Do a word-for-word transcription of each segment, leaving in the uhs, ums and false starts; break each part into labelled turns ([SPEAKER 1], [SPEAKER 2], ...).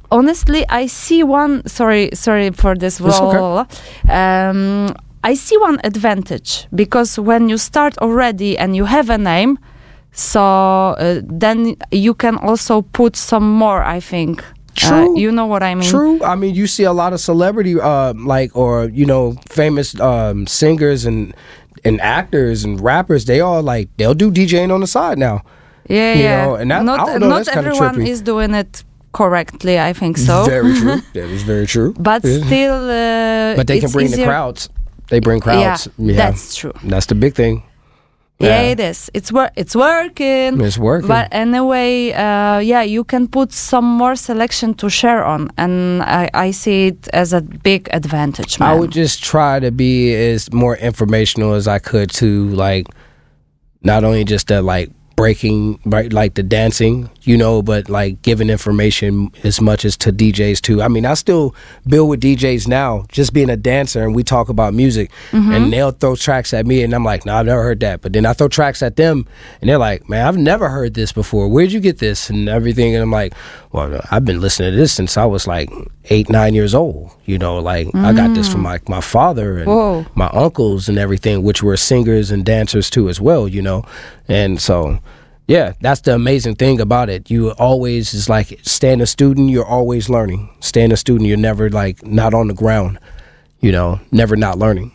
[SPEAKER 1] honestly, I see one. Sorry, sorry for this.
[SPEAKER 2] It's okay.
[SPEAKER 1] Um, I see one advantage because when you start already and you have a name, so uh, then you can also put some more. I think.
[SPEAKER 2] True.
[SPEAKER 1] Uh, you know what I mean?
[SPEAKER 2] True. I mean, you see a lot of celebrity, uh, like, or you know, famous um, singers and and actors and rappers. They all like they'll do DJing on the side now.
[SPEAKER 1] Yeah,
[SPEAKER 2] you
[SPEAKER 1] yeah.
[SPEAKER 2] know, and that,
[SPEAKER 1] not
[SPEAKER 2] I don't know,
[SPEAKER 1] not
[SPEAKER 2] that's
[SPEAKER 1] everyone
[SPEAKER 2] trippy.
[SPEAKER 1] is doing it correctly. I think so.
[SPEAKER 2] Very true. That is very true.
[SPEAKER 1] But still, uh,
[SPEAKER 2] but they can
[SPEAKER 1] it's
[SPEAKER 2] bring
[SPEAKER 1] easier.
[SPEAKER 2] the crowds. They bring crowds.
[SPEAKER 1] Yeah,
[SPEAKER 2] Yeah,
[SPEAKER 1] that's true.
[SPEAKER 2] That's the big thing.
[SPEAKER 1] Yeah,
[SPEAKER 2] Yeah.
[SPEAKER 1] it is. It's wor- It's working.
[SPEAKER 2] It's working.
[SPEAKER 1] But anyway, uh, yeah, you can put some more selection to share on, and I, I see it as a big advantage. Man.
[SPEAKER 2] I would just try to be as more informational as I could to like, not only just the like breaking, right, like the dancing, you know, but like giving information as much as to D Js too. I mean, I still build with D Js now, just being a dancer, and we talk about music,
[SPEAKER 1] Mm-hmm.
[SPEAKER 2] and they'll throw tracks at me, and I'm like, no, nah, I've never heard that. But then I throw tracks at them, and they're like, man, I've never heard this before. Where'd you get this and everything? And I'm like, well, I've been listening to this since I was like eight, nine years old. You know, like mm. I got this from my my father and
[SPEAKER 1] Whoa.
[SPEAKER 2] my uncles and everything, which were singers and dancers too as well. You know, and so. Yeah, that's the amazing thing about it. You always is like staying a student, you're always learning. Staying a student, you're never like not on the ground, you know, never not learning.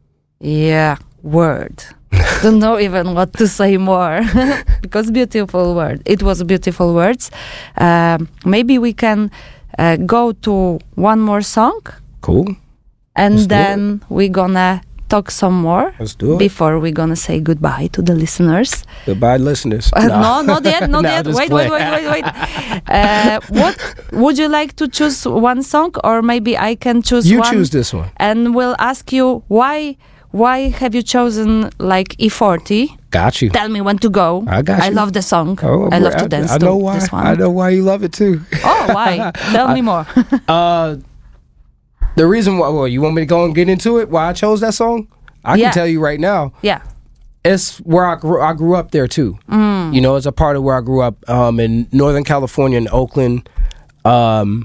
[SPEAKER 1] Yeah, word. Don't know even what to say more because beautiful word. It was beautiful words. Um, maybe we can uh, go to one more song.
[SPEAKER 2] Cool.
[SPEAKER 1] And
[SPEAKER 2] Let's do
[SPEAKER 1] then we're gonna talk some more.
[SPEAKER 2] Let's do it.
[SPEAKER 1] Before we're gonna say goodbye to the listeners.
[SPEAKER 2] Goodbye, listeners.
[SPEAKER 1] Uh, no, not yet, not
[SPEAKER 2] No,
[SPEAKER 1] yet.
[SPEAKER 2] just
[SPEAKER 1] Wait, wait,
[SPEAKER 2] play.
[SPEAKER 1] wait, wait, wait. Uh, what would you like to choose one song, or maybe I can choose
[SPEAKER 2] You
[SPEAKER 1] one?
[SPEAKER 2] choose this one.
[SPEAKER 1] And we'll ask you why. Why have you chosen like E forty?
[SPEAKER 2] Got you.
[SPEAKER 1] Tell me when to go.
[SPEAKER 2] I got
[SPEAKER 1] I
[SPEAKER 2] you.
[SPEAKER 1] love the song.
[SPEAKER 2] Oh,
[SPEAKER 1] I love
[SPEAKER 2] I,
[SPEAKER 1] to dance
[SPEAKER 2] I
[SPEAKER 1] to
[SPEAKER 2] know why.
[SPEAKER 1] this one.
[SPEAKER 2] I know why you love it too.
[SPEAKER 1] Oh, why? Tell me more.
[SPEAKER 2] uh, the reason why. Well, you want me to go and get into it? Why I chose that song? I
[SPEAKER 1] Yeah.
[SPEAKER 2] can tell you right now.
[SPEAKER 1] Yeah.
[SPEAKER 2] It's where I grew. I grew up there too.
[SPEAKER 1] Mm.
[SPEAKER 2] You know, it's a part of where I grew up um, in Northern California, in Oakland. Um,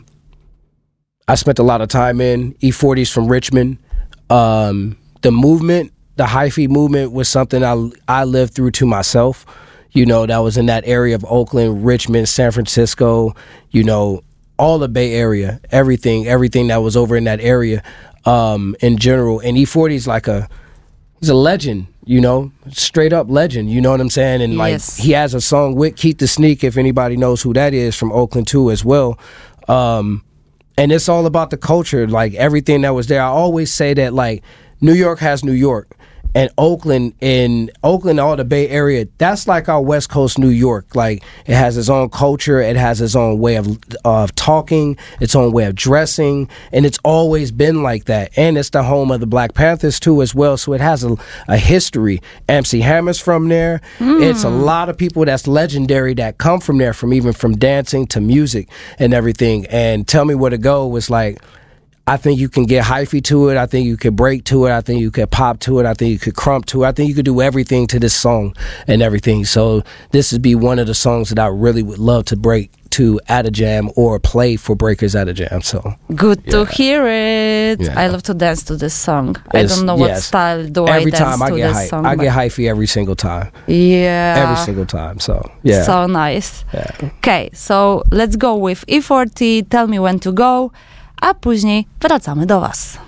[SPEAKER 2] I spent a lot of time in E forty's from Richmond. Um, the movement, the hyphy movement, was something I I lived through to myself. You know, that was in that area of Oakland, Richmond, San Francisco. You know, all the Bay Area, everything, everything that was over in that area, um, in general. And E forty's like a He's a legend, you know, straight up legend, you know what I'm saying? And like
[SPEAKER 1] Yes.
[SPEAKER 2] he has a song with Keith the Sneak, if anybody knows who that is, from Oakland too as well. Um, and it's all about the culture, like everything that was there. I always say that like New York has New York. And Oakland, in Oakland, all the Bay Area, that's like our West Coast New York. Like, it has its own culture, it has its own way of of talking, its own way of dressing, and it's always been like that. And it's the home of the Black Panthers, too, as well, so it has a, a history. M C Hammer's from there. Mm. It's a lot of people that's legendary that come from there, from even from dancing to music and everything. And Tell Me Where to Go was like, I think you can get hyphy to it. I think you could break to it. I think you could pop to it. I think you could crump to it. I think you could do everything to this song and everything. So this would be one of the songs that I really would love to break to at a jam or play for breakers at a jam. So
[SPEAKER 1] good
[SPEAKER 2] yeah.
[SPEAKER 1] to hear it.
[SPEAKER 2] Yeah.
[SPEAKER 1] I love to dance to this song. I
[SPEAKER 2] It's-
[SPEAKER 1] don't know what
[SPEAKER 2] yes.
[SPEAKER 1] style do
[SPEAKER 2] every
[SPEAKER 1] I dance
[SPEAKER 2] time I
[SPEAKER 1] to
[SPEAKER 2] get
[SPEAKER 1] this
[SPEAKER 2] hype,
[SPEAKER 1] song.
[SPEAKER 2] I
[SPEAKER 1] but-
[SPEAKER 2] get hyphy every single time.
[SPEAKER 1] Yeah.
[SPEAKER 2] Every single time. So yeah.
[SPEAKER 1] So nice.
[SPEAKER 2] Yeah.
[SPEAKER 1] Okay, so let's go with E forty, Tell Me When to Go, a później wracamy do Was.